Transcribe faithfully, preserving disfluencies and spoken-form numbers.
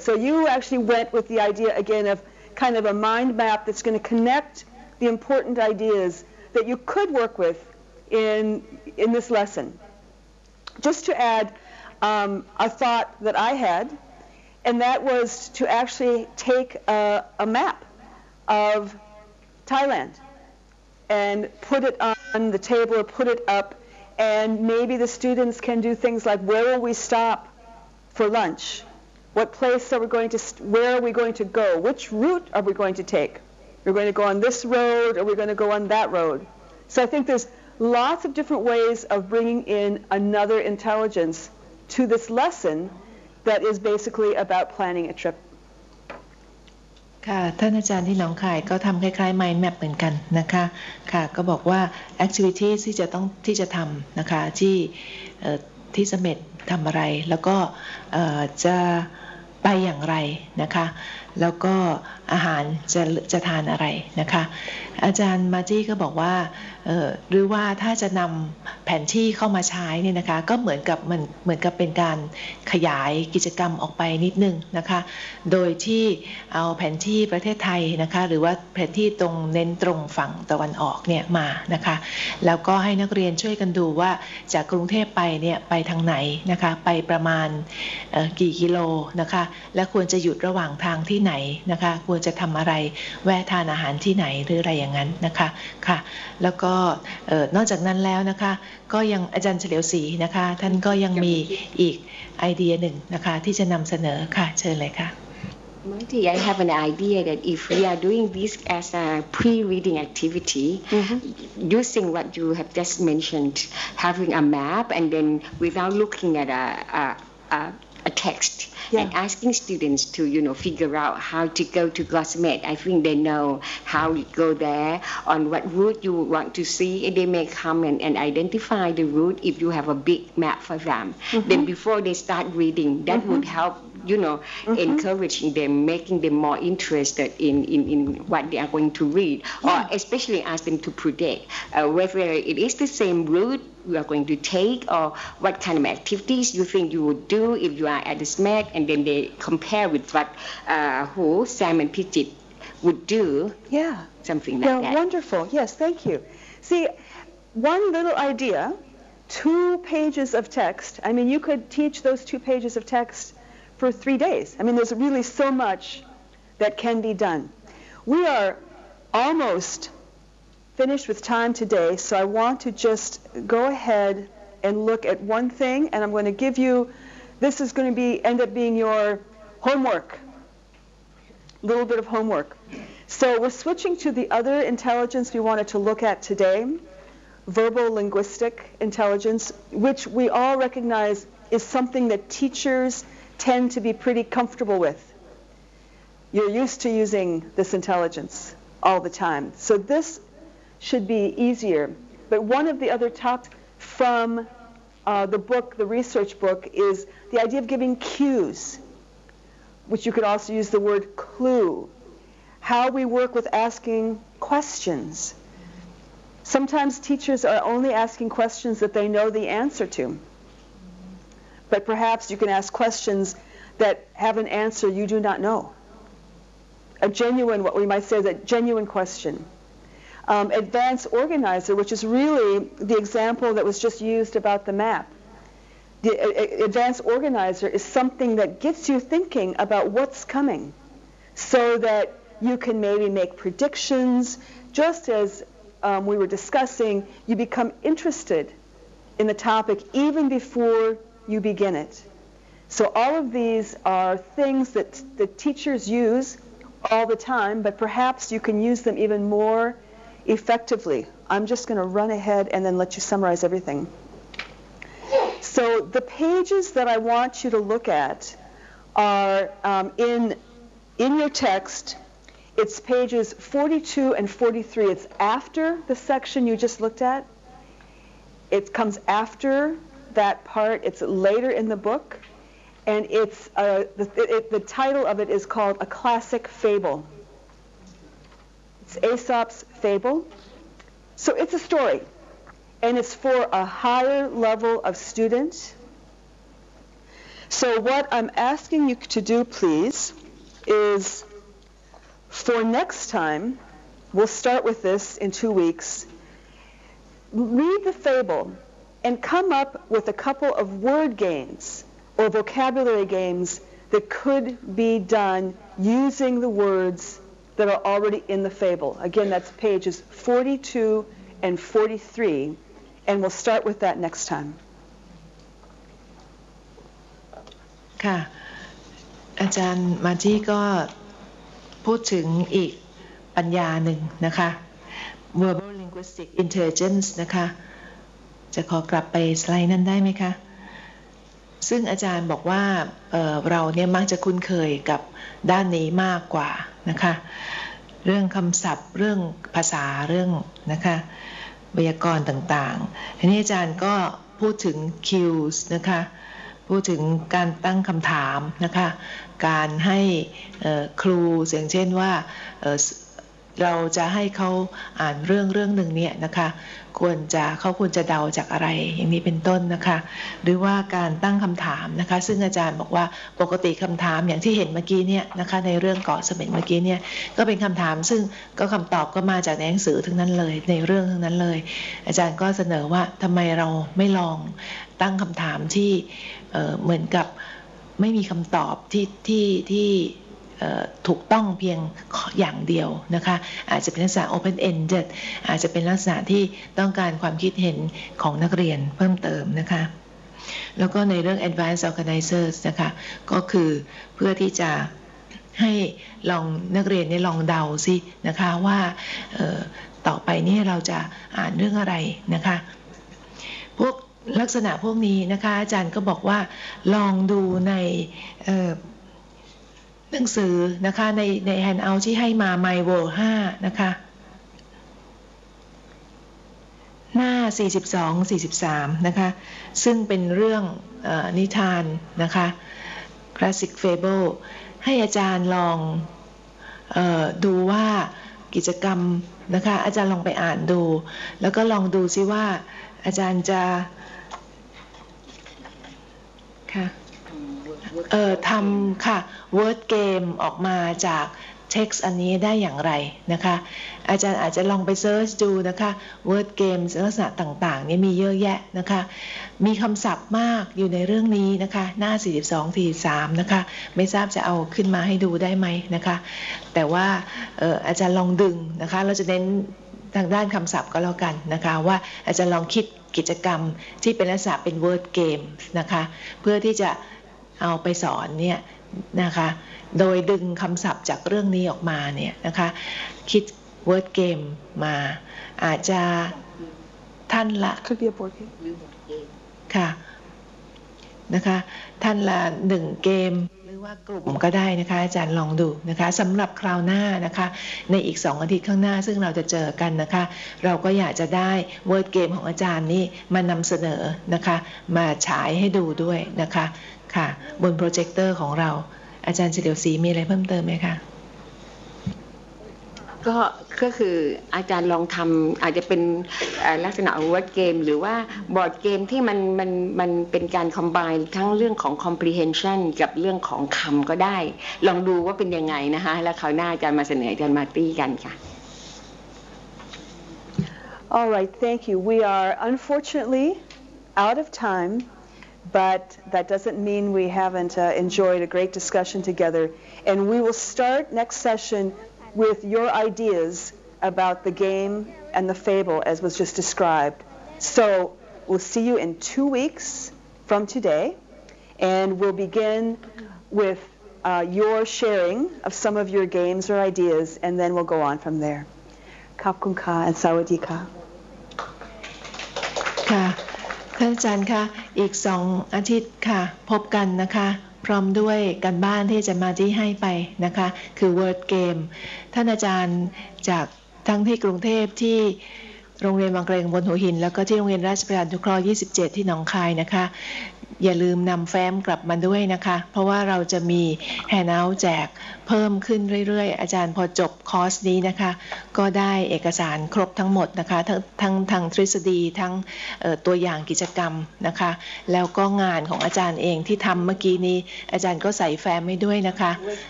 So you actually went with the idea again of kind of a mind map that's going to connect the important ideas that you could work with in, in this lesson. Just to add um, a thought that I had, and that was to actually take a, a map of Thailand and put it on the table or put it up, and maybe the students can do things like, where will we stop for lunch? What place are we going to, where are we going to go? Which route are we going to take? We're going to go on this road, or we're going to go on that road. So I think there's lots of different ways of bringing in another intelligence to this lesson that is basically about planning a trip. ค่ะท่านอาจารย์ที่หนองคายก็ทำคล้ายๆ mind map เหมือนกันนะคะค่ะก็บอกว่า activities ที่จะต้องที่จะทำนะคะที่ที่เสม็ดทำอะไรแล้วก็จะไปอย่างไรนะคะแล้วก็อาหารจะจะทานอะไรนะคะอาจารย์มาจี้ก็บอกว่าหรือว่าถ้าจะนำแผนที่เข้ามาใช้เนี่ยนะคะก็เหมือนกับมันเหมือนกับเป็นการขยายกิจกรรมออกไปนิดนึงนะคะโดยที่เอาแผนที่ประเทศไทยนะคะหรือว่าแผนที่ตรงเน้นตรงฝั่งตะวันออกเนี่ยมานะคะแล้วก็ให้นักเรียนช่วยกันดูว่าจากกรุงเทพไปเนี่ยไปทางไหนนะคะไปประมาณกี่กิโลนะคะและควรจะหยุดระหว่างทางที่ไหนนะคะควรจะทำอะไรแวะทานอาหารที่ไหนหรืออะไรอย่างนั้นนะคะค่ะแล้วก็นอกจากนั้นแล้วนะคะก็ยังอาจารย์เฉลียวศรีนะคะท่านก็ยังมีอีกไอเดียหนึ่งนะคะที่จะนำเสนอค่ะเชิญเลยค่ะ Marty, I have an idea that if we are doing this as a pre-reading activity, mm-hmm. using what you have just mentioned, having a map and then without looking at a, a, a, a text, yeah. and asking students to, you know, figure out how to go to Glossamet. I think they know how to go there, on what route you want to see, and they may come and, and identify the route if you have a big map for them. Mm-hmm. Then before they start reading, that mm-hmm. would help, you know, mm-hmm. encouraging them, making them more interested in, in, in what they are going to read, yeah. or especially ask them to predict uh, whether it is the same route you are going to take, or what kind of activities you think you would do if you are at the S M A C, and then they compare with what uh, who Sam and Pijit would do. Yeah, something like yeah, that. Wonderful. Yes, thank you. See, one little idea, two pages of text. I mean, you could teach those two pages of text for three days. I mean, there's really so much that can be done. We are almost finished with time today, so I want to just go ahead and look at one thing, and I'm going to give you, this is going to be end up being your homework, a little bit of homework. So we're switching to the other intelligence we wanted to look at today, verbal linguistic intelligence, which we all recognize is something that teachers tend to be pretty comfortable with. You're used to using this intelligence all the time. So this should be easier. But one of the other topics from uh, the book, the research book, is the idea of giving cues, which you could also use the word clue. How we work with asking questions. Sometimes teachers are only asking questions that they know the answer to. But perhaps you can ask questions that have an answer you do not know. A genuine, what we might say is a genuine question. Um, advanced organizer, which is really the example that was just used about the map. The uh, advanced organizer is something that gets you thinking about what's coming, so that you can maybe make predictions. Just as um, we were discussing, you become interested in the topic even before you begin it. So all of these are things that the teachers use all the time, but perhaps you can use them even more effectively. I'm just going to run ahead and then let you summarize everything. So the pages that I want you to look at are um, in, in your text. It's pages forty-two and forty-three. It's after the section you just looked at. It comes after that part. It's later in the book. And it's uh, the, it, the title of it is called A Classic Fable. It's Aesop's Fable. So it's a story, and it's for a higher level of student. So what I'm asking you to do, please, is for next time, we'll start with this in two weeks, read the fable and come up with a couple of word games or vocabulary games that could be done using the words that are already in the fable. Again, that's pages forty-two and forty-three, and we'll start with that next time. ค่ะอาจารย์มาจี้ก็พูดถึงอีกปัญญาหนึ่งนะคะ verbal linguistic intelligence นะคะจะขอกลับไปสไลด์นั้นได้ไหมคะซึ่งอาจารย์บอกว่า เอ่อ เราเนี่ยมักจะคุ้นเคยกับด้านนี้มากกว่านะคะเรื่องคำศัพท์เรื่องภาษาเรื่องนะคะไวยากรณ์ต่างๆทีนี้อาจารย์ก็พูดถึง cues นะคะพูดถึงการตั้งคำถามนะคะการให้ครูอย่างเช่นว่าเราจะให้เขาอ่านเรื่องเรื่องหนึ่งเนี่ยนะคะควรจะเขาควรจะเดาจากอะไรอย่างนี้เป็นต้นนะคะหรือว่าการตั้งคำถามนะคะซึ่งอาจารย์บอกว่าปกติคำถามอย่างที่เห็นเมื่อกี้เนี่ยนะคะในเรื่องเกาะเสม็ดเมื่อกี้เนี่ยก็เป็นคำถามซึ่งก็คำตอบก็มาจากในหนังสือทั้งนั้นเลยในเรื่องทั้งนั้นเลยอาจารย์ก็เสนอว่าทำไมเราไม่ลองตั้งคำถามที่เอ่อเหมือนกับไม่มีคำตอบที่ที่ที่ถูกต้องเพียงอย่างเดียวนะคะอาจจะเป็นลักษณะ open ended อาจจะเป็นลักษณะที่ต้องการความคิดเห็นของนักเรียนเพิ่มเติมนะคะแล้วก็ในเรื่อง advanced organizers นะคะก็คือเพื่อที่จะให้ลองนักเรียนนี่ลองเดาสินะคะว่าต่อไปนี่เราจะอ่านเรื่องอะไรนะคะพวกลักษณะพวกนี้นะคะอาจารย์ก็บอกว่าลองดูในหนังสือนะคะในใน handout ที่ให้มา My World ห้านะคะหน้าสี่สิบสอง สี่สิบสามนะคะซึ่งเป็นเรื่องเอ่อนิทานนะคะ Classic Fable ให้อาจารย์ลองเอ่อดูว่ากิจกรรมนะคะอาจารย์ลองไปอ่านดูแล้วก็ลองดูซิว่าอาจารย์จะค่ะเอ่อทำค่ะ word game ออกมาจาก text อันนี้ได้อย่างไรนะคะอาจารย์อาจจะลองไปเซิร์ชดูนะคะ word game ลักษณะต่างๆนี่มีเยอะแยะนะคะมีคำศัพท์มากอยู่ในเรื่องนี้นะคะหน้าสี่สิบสอง สี่สิบสามนะคะไม่ทราบจะเอาขึ้นมาให้ดูได้ไหมนะคะแต่ว่าเอ่ออาจารย์ลองดึงนะคะเราจะเน้นทางด้านคำศัพท์ก็แล้วกันนะคะว่าอาจารย์ลองคิดกิจกรรมที่เป็นลักษณะเป็น word game นะคะเพื่อที่จะเอาไปสอนเนี่ยนะคะโดยดึงคำศัพท์จากเรื่องนี้ออกมาเนี่ยนะคะคิด word game มาอาจจะท่านละค่ะนะคะท่านละหนึ่งเกมหรือว่ากลุ่มก็ได้นะคะอาจารย์ลองดูนะคะสำหรับคราวหน้านะคะในอีกสองอาทิตย์ข้างหน้าซึ่งเราจะเจอกันนะคะเราก็อยากจะได้ word game ของอาจารย์นี่มานำเสนอนะคะมาฉายให้ดูด้วยนะคะค่ะบนโปรเจคเตอร์ของเราอาจารย์เฉลียวศรีมีอะไรเพิ่มเติมไหมคะก็ก็คืออาจารย์ลองทำอาจจะเป็นลักษณะ word game หรือว่าบอร์ดเกมที่มันมันมันเป็นการ combine ทั้งเรื่องของ comprehension กับเรื่องของคำก็ได้ลองดูว่าเป็นยังไงนะคะแล้วคราวหน้าอาจารย์มาเสนออาจารย์มาตี้กันค่ะ All right, thank you. We are unfortunately out of time, but that doesn't mean we haven't uh, enjoyed a great discussion together. And we will start next session with your ideas about the game and the fable as was just described. So we'll see you in two weeks from today, and we'll begin with uh, your sharing of some of your games or ideas, and then we'll go on from there. Khop Ka and Sawadi Ka. ค่ะท่านอาจารย์คะอีกสองอาทิตย์ค่ะพบกันนะคะพร้อมด้วยการบ้านที่จะมาที่ให้ไปนะคะคือ word game ท่านอาจารย์จากทั้งที่กรุงเทพที่โรงเรียนบางเกรงบนหัวหินแล้วก็ที่โรงเรียนราชประชานุเคราะห์ยี่สิบเจ็ดที่หนองคายนะคะอย่าลืมนำแฟ้มกลับมาด้วยนะคะเพราะว่าเราจะมีแฮนด์เอาท์แจกเพิ่มขึ้นเรื่อยๆอาจารย์พอจบคอร์สนี้นะคะก็ได้เอกสารครบทั้งหมดนะคะทั้งทั้งทางทฤษฎีทั้งตัวอย่างกิจกรรมนะคะแล้วก็งานของอาจารย์เองที่ทำเมื่อกี้นี้อาจารย์ก็ใส่แฟ้มให้ด้วยนะคะ